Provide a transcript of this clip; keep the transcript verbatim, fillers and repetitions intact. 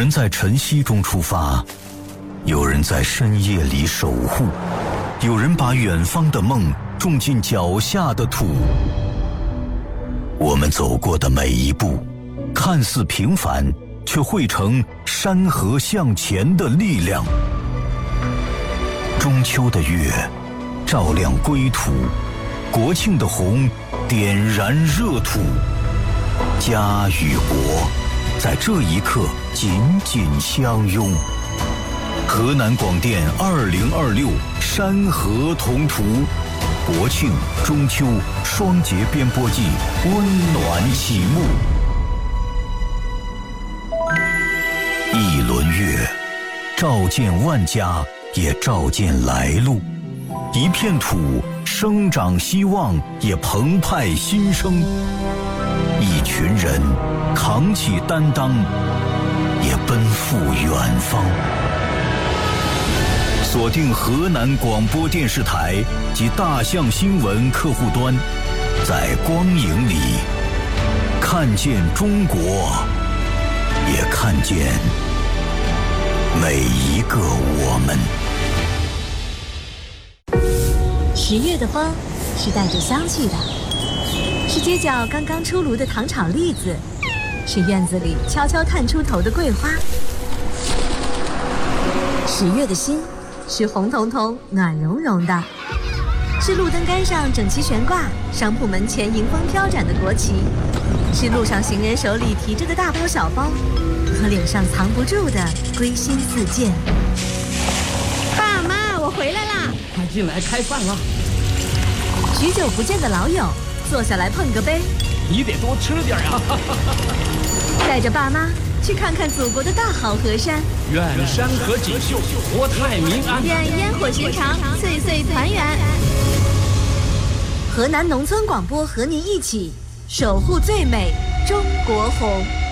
人在晨曦中出发，有人在深夜里守护，有人把远方的梦种进脚下的土。我们走过的每一步，看似平凡，却汇成山河向前的力量。中秋的月照亮归途，国庆的红点燃热土。家与国在这一刻紧紧相拥。河南广电二零二六山河同途，国庆、中秋双节编播季温暖启幕。一轮月，照见万家，也照见来路。一片土，生长希望，也澎湃新生。一群人，扛起担当，也奔赴远方。锁定河南广播电视台及大象新闻客户端，在光影里看见中国，也看见每一个我们。 十月的风是带着香气的，是街角刚刚出炉的糖炒栗子，是院子里悄悄探出头的桂花。十月的心是红彤彤暖融融的，是路灯杆上整齐悬挂，商铺门前迎风飘展的国旗，是路上行人手里提着的大包小包，和脸上藏不住的归心似箭。 爸妈，我回来啦！ 快进来开饭了。 许久不见的老友，坐下来碰个杯。 你得多吃点呀！ 带着爸妈去看看祖国的大好河山。 愿山河锦绣，国泰民安。 愿烟火寻常，岁岁团圆。 河南农村广播和您一起守护最美中国红。